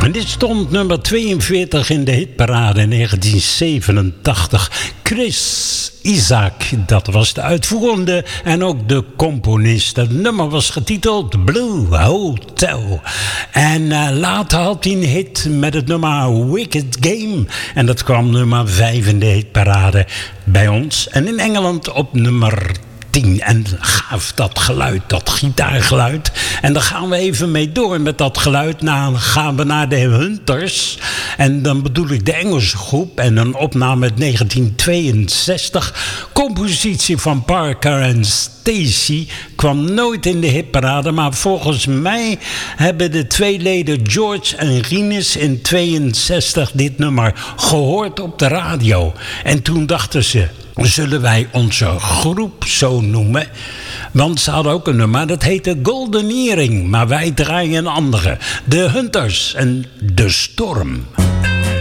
En dit stond nummer 42 in de hitparade in 1987. Chris Isaak, dat was de uitvoerende en ook de componist. Het nummer was getiteld Blue Hotel. En later had hij een hit met het nummer Wicked Game. En dat kwam nummer 5 in de hitparade bij ons. En in Engeland op nummer 10. En gaaf dat geluid, dat gitaargeluid. En daar gaan we even mee door met dat geluid. Dan gaan we naar de Hunters. En dan bedoel ik de Engelse groep. En een opname uit 1962. Compositie van Parker en Stacy kwam nooit in de hitparade. Maar volgens mij hebben de twee leden George en Rinus in 62 dit nummer gehoord op de radio. En toen dachten ze, zullen wij onze groep zo noemen? Want ze hadden ook een nummer, dat heette Golden Earring. Maar wij draaien een andere. De Hunters en De Storm.